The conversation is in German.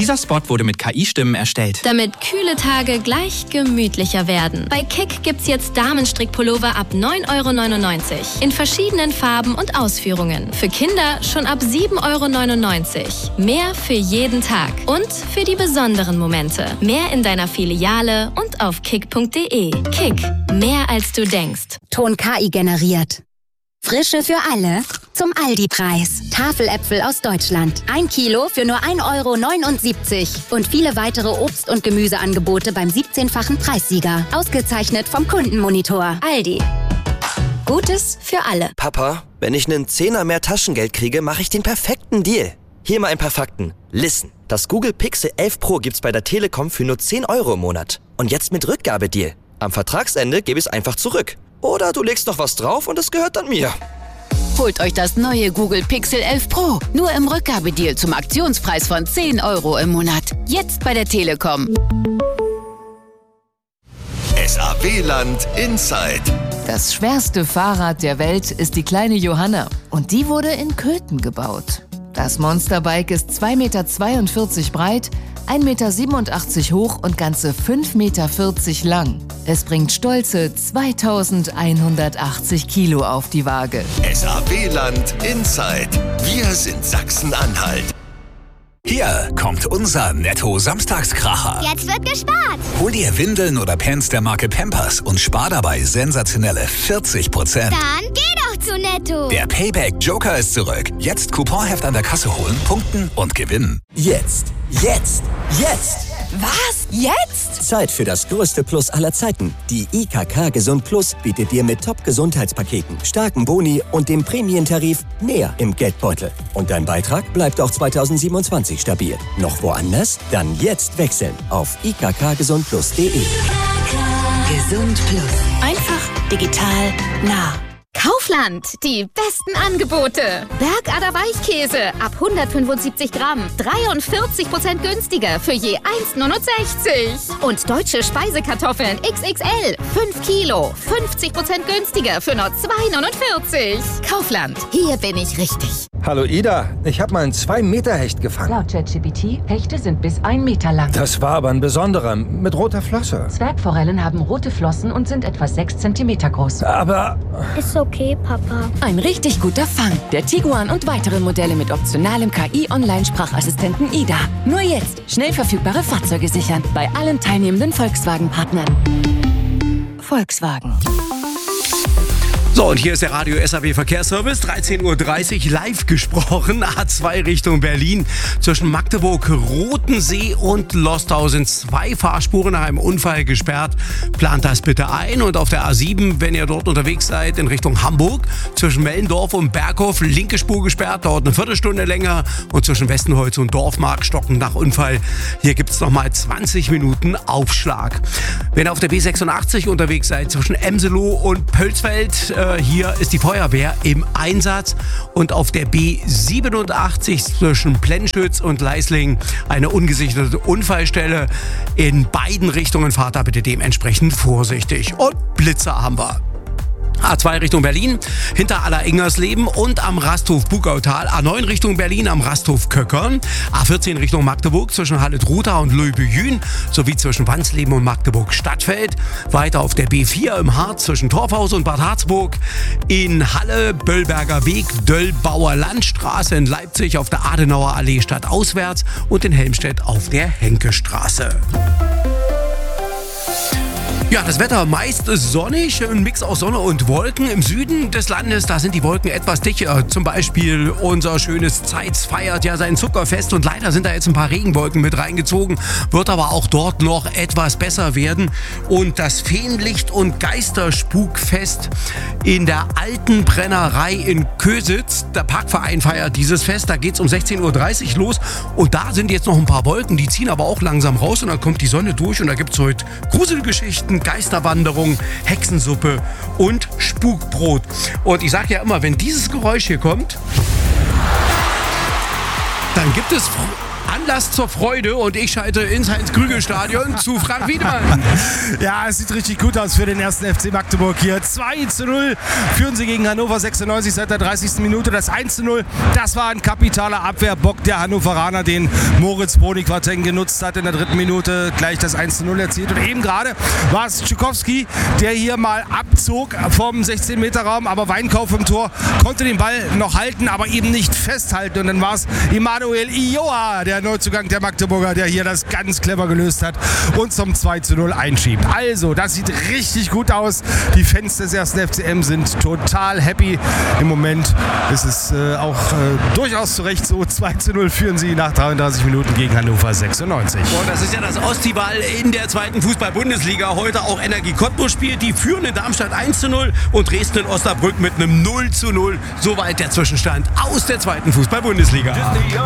Dieser Spot wurde mit KI-Stimmen erstellt. Damit kühle Tage gleich gemütlicher werden. Bei Kick gibt's jetzt Damenstrickpullover ab 9,99 € in verschiedenen Farben und Ausführungen. Für Kinder schon ab 7,99 €. Mehr für jeden Tag und für die besonderen Momente. Mehr in deiner Filiale und auf kick.de. Kick, mehr als du denkst. Ton KI generiert. Frische für alle zum Aldi-Preis. Tafeläpfel aus Deutschland. 1 Kilo für nur 1,79 € und viele weitere Obst- und Gemüseangebote beim 17-fachen Preissieger. Ausgezeichnet vom Kundenmonitor. Aldi. Gutes für alle. Papa, wenn ich einen Zehner mehr Taschengeld kriege, mache ich den perfekten Deal. Hier mal ein paar Fakten. Listen. Das Google Pixel 11 Pro gibt's bei der Telekom für nur 10 € im Monat. Und jetzt mit Rückgabedeal. Am Vertragsende gebe ich es einfach zurück. Oder du legst noch was drauf und es gehört dann mir. Holt euch das neue Google Pixel 11 Pro. Nur im Rückgabedeal zum Aktionspreis von 10 € im Monat. Jetzt bei der Telekom. SAW-Land Inside. Das schwerste Fahrrad der Welt ist die kleine Johanna. Und die wurde in Köthen gebaut. Das Monsterbike ist 2,42 Meter breit, 1,87 Meter hoch und ganze 5,40 Meter lang. Es bringt stolze 2180 Kilo auf die Waage. SAW-Land Inside. Wir sind Sachsen-Anhalt. Hier kommt unser Netto-Samstagskracher. Jetzt wird gespart. Hol dir Windeln oder Pants der Marke Pampers und spar dabei sensationelle 40%. Dann geh doch zu Netto. Der Payback Joker ist zurück. Jetzt Couponheft an der Kasse holen, punkten und gewinnen. Jetzt! Was? Jetzt? Zeit für das größte Plus aller Zeiten. Die IKK Gesund Plus bietet dir mit Top-Gesundheitspaketen, starken Boni und dem Prämientarif mehr im Geldbeutel. Und dein Beitrag bleibt auch 2027 stabil. Noch woanders? Dann jetzt wechseln auf ikkgesundplus.de. Gesund Plus. Einfach, digital, nah. Kaufland, die besten Angebote. Bergader Weichkäse ab 175 Gramm, 43% günstiger für je 1,69 €. Und deutsche Speisekartoffeln XXL, 5 Kilo, 50% günstiger für nur 2,49 €. Kaufland, hier bin ich richtig. Hallo Ida, ich habe mal einen 2-Meter-Hecht gefangen. Laut ChatGPT, Hechte sind bis 1 Meter lang. Das war aber ein besonderer, mit roter Flosse. Zwergforellen haben rote Flossen und sind etwa 6 Zentimeter groß. Aber... Ist okay, Papa. Ein richtig guter Fang. Der Tiguan und weitere Modelle mit optionalem KI-Online-Sprachassistenten Ida. Nur jetzt schnell verfügbare Fahrzeuge sichern bei allen teilnehmenden Volkswagen-Partnern. Volkswagen. So, und hier ist der Radio SAW Verkehrsservice, 13:30 Uhr live gesprochen, A2 Richtung Berlin. Zwischen Magdeburg, Rotensee und Lostau sind 2 Fahrspuren nach einem Unfall gesperrt. Plant das bitte ein. Und auf der A7, wenn ihr dort unterwegs seid, in Richtung Hamburg, zwischen Mellendorf und Berghof, linke Spur gesperrt, dauert eine Viertelstunde länger. Und zwischen Westenholz und Dorfmark stocken nach Unfall. Hier gibt es nochmal 20 Minuten Aufschlag. Wenn ihr auf der B86 unterwegs seid, zwischen Emseloh und Pölsfeld, hier ist die Feuerwehr im Einsatz. Und auf der B87 zwischen Plennschütz und Leisling eine ungesicherte Unfallstelle. In beiden Richtungen fahrt da bitte dementsprechend vorsichtig. Und Blitzer haben wir. A2 Richtung Berlin, hinter Aller-Ingersleben und am Rasthof Bugautal. A9 Richtung Berlin am Rasthof Köckern. A14 Richtung Magdeburg zwischen Halle-Trutha und Löbejün sowie zwischen Wansleben und Magdeburg-Stadtfeld. Weiter auf der B4 im Harz zwischen Torfhaus und Bad Harzburg. In Halle, Böllberger Weg, Döllbauer Landstraße. In Leipzig auf der Adenauer Allee stadtauswärts und in Helmstedt auf der Henkestraße. Ja, das Wetter meist sonnig, ein Mix aus Sonne und Wolken. Im Süden des Landes, da sind die Wolken etwas dichter. Zum Beispiel unser schönes Zeitz feiert ja sein Zuckerfest und leider sind da jetzt ein paar Regenwolken mit reingezogen. Wird aber auch dort noch etwas besser werden. Und das Feenlicht- und Geisterspukfest in der Alten Brennerei in Kösitz. Der Parkverein feiert dieses Fest. Da geht's um 16:30 Uhr los. Und da sind jetzt noch ein paar Wolken, die ziehen aber auch langsam raus. Und dann kommt die Sonne durch und da gibt's heute Gruselgeschichten, Geisterwanderung, Hexensuppe und Spukbrot. Und ich sage ja immer, wenn dieses Geräusch hier kommt, dann gibt es Anlass zur Freude und ich schalte ins Heinz-Krügel-Stadion zu Frank Wiedemann. Ja, es sieht richtig gut aus für den ersten FC Magdeburg hier. 2:0 führen sie gegen Hannover 96 seit der 30. Minute. Das 1:0, das war ein kapitaler Abwehrbock der Hannoveraner, den Moritz Bonigwarteng genutzt hat in der 3. Minute. Gleich das 1:0 erzielt. Und eben gerade war es Tschukowski, der hier mal abzog vom 16-Meter-Raum, aber Weinkauf im Tor konnte den Ball noch halten, aber eben nicht festhalten. Und dann war es Emanuel Ioa, der Neuzugang der Magdeburger, der hier das ganz clever gelöst hat und zum 2:0 einschiebt. Also, das sieht richtig gut aus. Die Fans des 1. FCM sind total happy. Im Moment ist es auch durchaus zu Recht so. 2:0 führen sie nach 33 Minuten gegen Hannover 96. Und das ist ja das Ostibal in der 2. Fußball-Bundesliga. Heute auch Energie Cottbus spielt. Die führen in Darmstadt 1:0 und Dresden in Osnabrück mit einem 0:0. Soweit der Zwischenstand aus der 2. Fußball-Bundesliga.